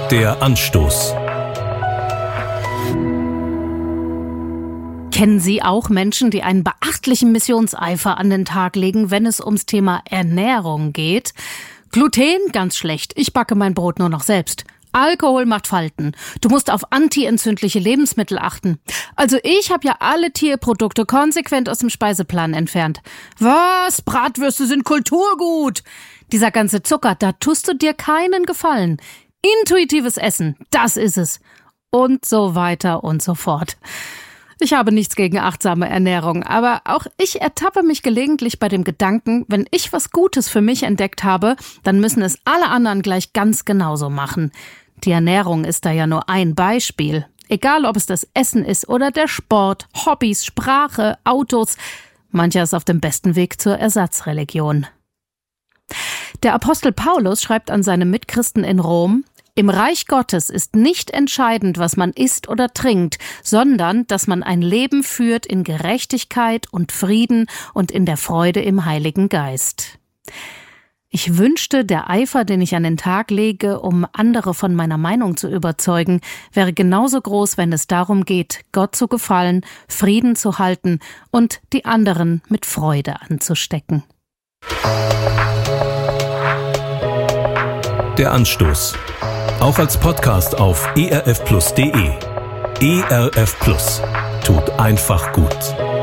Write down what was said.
Der Anstoß. Kennen Sie auch Menschen, die einen beachtlichen Missionseifer an den Tag legen, wenn es ums Thema Ernährung geht? Gluten, ganz schlecht. Ich backe mein Brot nur noch selbst. Alkohol macht Falten. Du musst auf antientzündliche Lebensmittel achten. Also ich habe ja alle Tierprodukte konsequent aus dem Speiseplan entfernt. Was? Bratwürste sind Kulturgut. Dieser ganze Zucker, da tust du dir keinen Gefallen. Intuitives Essen, das ist es. Und so weiter und so fort. Ich habe nichts gegen achtsame Ernährung, aber auch ich ertappe mich gelegentlich bei dem Gedanken, wenn ich was Gutes für mich entdeckt habe, dann müssen es alle anderen gleich ganz genauso machen. Die Ernährung ist da ja nur ein Beispiel. Egal, ob es das Essen ist oder der Sport, Hobbys, Sprache, Autos. Mancher ist auf dem besten Weg zur Ersatzreligion. Der Apostel Paulus schreibt an seine Mitchristen in Rom: Im Reich Gottes ist nicht entscheidend, was man isst oder trinkt, sondern, dass man ein Leben führt in Gerechtigkeit und Frieden und in der Freude im Heiligen Geist. Ich wünschte, der Eifer, den ich an den Tag lege, um andere von meiner Meinung zu überzeugen, wäre genauso groß, wenn es darum geht, Gott zu gefallen, Frieden zu halten und die anderen mit Freude anzustecken. Der Anstoß. Auch als Podcast auf erfplus.de. ERF Plus. Tut einfach gut.